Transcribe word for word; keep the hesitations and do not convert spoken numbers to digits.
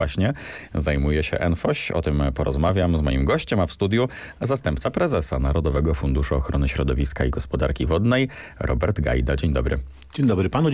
właśnie zajmuje się NFOŚ. O tym porozmawiam z moim gościem, a w studiu zastępca prezesa Narodowego Funduszu Ochrony Środowiska i Gospodarki Wodnej, Robert Gajda. Dzień dobry. Dzień dobry panu.